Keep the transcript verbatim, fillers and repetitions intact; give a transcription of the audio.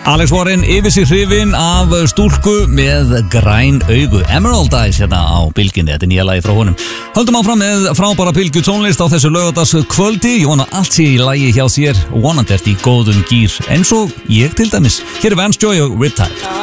Alex Warren yfir sig hrifinn af stúlku með græn augu, Emerald Eyes hérna á Bylgjunni, þetta er nýja lagi frá honum. Höldum áfram með frábæra Bylgju tónlist á þessu laugardags kvöldi. Ég vona allt sé í lagi hjá þér, vonandi ert í góðum gír eins og ég til dæmis. Hér er Vance Joy og Riptide.